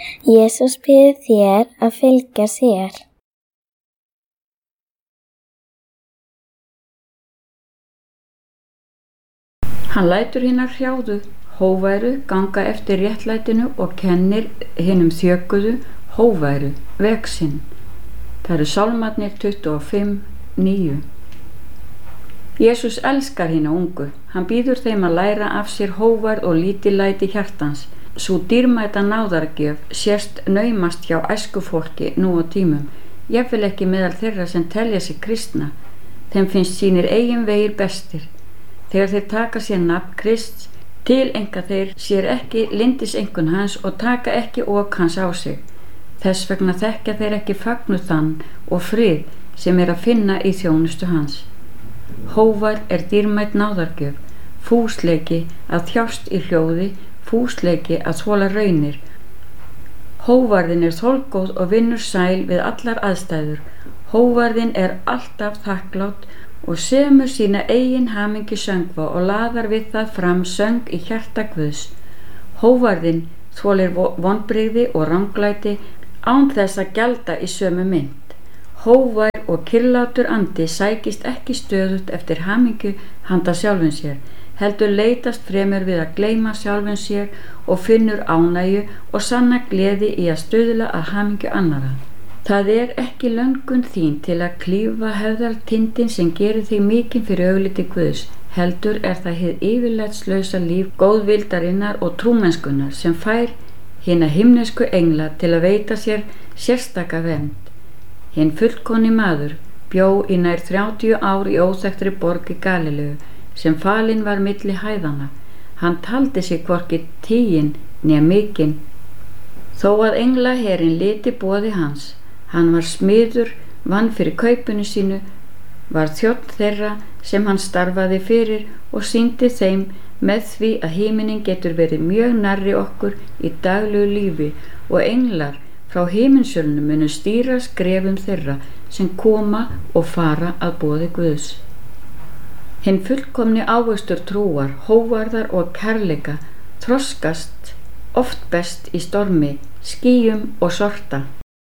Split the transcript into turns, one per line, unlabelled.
Jesús biður þér að fylgja sér.
Hann lætur hinar hrjáðu, hóværu ganga eftir réttlætinu og kennir hinum þjökuðu, hóværu veg sinn. Það eru sálmarnir 25:9. Jesús elskar hina ungu. Hann býður þeim að læra af sér hóværð og lítillæti hjartans. Sú dýrmæta náðargjöf sést naumast hjá æskufólki nú á tímum, jafnvel ekki meðal þeirra sem telja sig kristna. Þeim finnst sínir eigin vegir bestir. Þegar þeir taka sér nafn Krists, tileinka þeir sér ekki lyndiseinkunn hans og taka ekki ok hans á sig. Þess vegna þekkja þeir ekki fögnuð þann og frið sem er að finna í þjónustu hans. Hóværð er dýrmæt náðargjöf, fúsleiki að þjást í hljóði, fúsleiki að þola raunir. Hóværðin er þolgóð og vinnur sæl við allar aðstæður. Hóværðin er alltaf þakklát og semur sína eigin hamingju söngva og laðar við það fram söng í hjarta Guðs. Hóværðin þolir vonbrigði og ranglæti án þess að gjalda í sömu mynt. Hóvær og kyrrlátur andi sækist ekki stöðugt eftir hamingju handa sjálfum sér, heldur leitast fremur við að gleyma sjálfum sér og finnur ánægju og sanna gleði í að stuðla að hamingju annarra. Það er ekki löngun þín til að klífa höfðaltindin sem gerir þig mikinn fyrir augliti Guðs, heldur er það hið yfirlætslausa líf góðvildarinnar og trúmennskunnar sem fær hina himnesku engla til að veita sér sérstaka vernd. Hinn fullkomni maður bjó í nær 30 ár í óþekktri borg í Galileu sem falinn var milli hæðana. Hann taldi sig hvorki tiginn né mikinn, þó að englaherinn liti boði hans. Hann var smiður, vann fyrir kaupinu sínu, var þjónn þeirra sem hann starfaði fyrir og sýndi þeim með því að himinin getur verið mjög nærri okkur í daglegu lífi og englar frá himinsölunum munu stýra skrefum þeirra sem koma og fara að boði Guðs. Hinn fullkomni ávöxtur trúar, hóvarðar og kærleika þroskast oft best í stormi, skýjum og sorta.